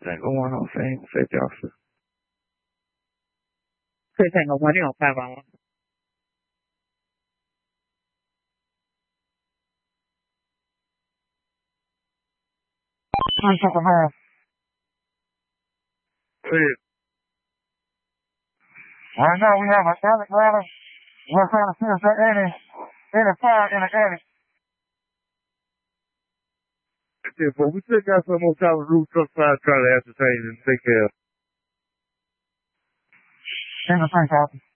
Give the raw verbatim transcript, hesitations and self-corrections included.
整个晚上睡睡觉时， 睡整个晚上拜完了。那是什么？ 对。 Right now we have an attic ladder. We're trying to see if there's any any fire in the attic. Yeah, but we still got some more kind of roots outside trying to ascertain and take care of. In the front office.